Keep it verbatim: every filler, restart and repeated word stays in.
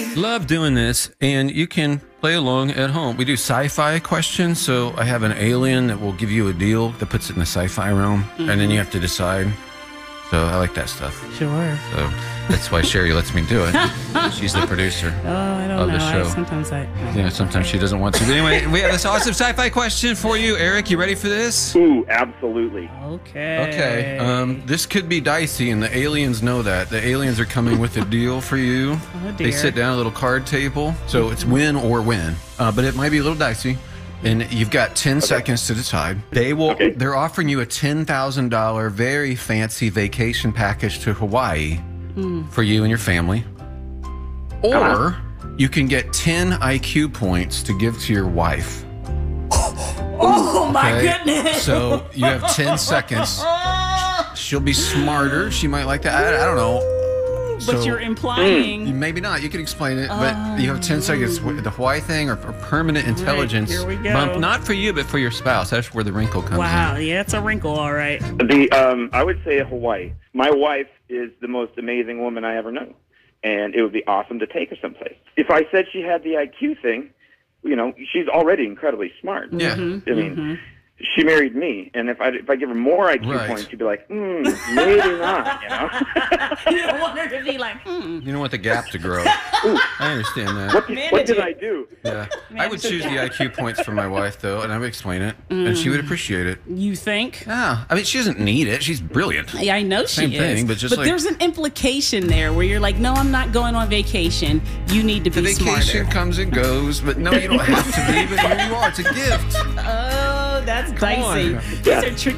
Love doing this, and you can play along at home. We do sci-fi questions, so I have an alien that will give you a deal that puts it in the sci-fi realm, mm-hmm. and then you have to decide. So I like that stuff. Sure. So that's why Sherry lets me do it. She's the producer oh, I don't of know. the show. I, sometimes I... Yeah, sometimes she doesn't want to. But anyway, we have this awesome sci-fi question for you. Eric, you ready for this? Ooh, absolutely. Okay. Okay. Um, this could be dicey, and the aliens know that. The aliens are coming with a deal for you. Oh, dear. They sit down at a little card table, so it's win or win. Uh, but it might be a little dicey. And you've got ten okay. seconds to decide. They will. Okay. They're offering you a ten thousand dollar very fancy vacation package to Hawaii mm. for you and your family, or uh-huh. you can get ten I Q points to give to your wife. Oh my okay? goodness! So you have ten seconds. She'll be smarter. She might like that. I, I don't know. But so, you're implying... Mm, maybe not. You can explain it, oh. but you have ten seconds. The Hawaii thing or, or permanent intelligence right, here we go. bump, not for you, but for your spouse. That's where the wrinkle comes wow, in. Wow, yeah, it's a wrinkle, all right. The um, I would say Hawaii. My wife is the most amazing woman I ever known, and it would be awesome to take her someplace. If I said she had the I Q thing, you know, she's already incredibly smart. Yeah. Mm-hmm, I mean... mm-hmm. She married me, and if I if I give her more I Q right. points, she'd be like, hmm, maybe not, you know? You don't want her to be like, hmm. You don't want the gap to grow. I understand that. What, did, what did I do? Yeah, I would choose the I Q points for my wife, though, and I would explain it, mm. and she would appreciate it. You think? Yeah, I mean, she doesn't need it. She's brilliant. Yeah, I know Same she thing, is. but just but like... there's an implication there where you're like, no, I'm not going on vacation. You need to be smarter. The vacation smarter. comes and goes, but no, you don't have to be, but here you are. It's a gift. Oh, that's Come dicey. on. These are tricky